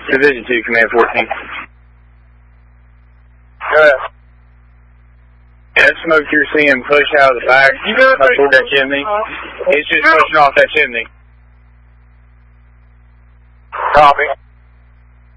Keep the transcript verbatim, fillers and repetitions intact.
Division two, Command fourteen. Go ahead. That smoke you're seeing push out of the back up toward that chimney, it's just pushing off that chimney. Copy.